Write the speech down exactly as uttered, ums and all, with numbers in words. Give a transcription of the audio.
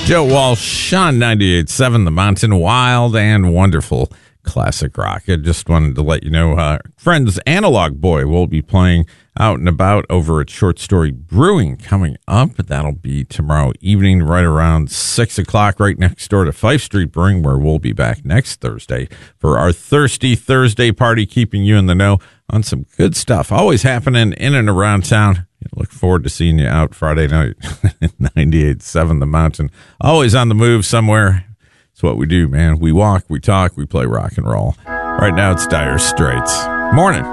Joe Walsh on ninety-eight point seven The Mountain, wild and wonderful classic rock. I just wanted to let you know, uh, friends, Analog Boy will be playing out and about over at Short Story Brewing coming up. That'll be tomorrow evening, right around six o'clock, right next door to Fife Street Brewing, where we'll be back next Thursday for our Thirsty Thursday party, keeping you in the know on some good stuff always happening in and around town. Look forward to seeing you out Friday night. ninety-eight point seven The Mountain, always on the move somewhere. It's what we do, man. We walk, we talk, we play rock and roll. Right now it's Dire Straits. Morning.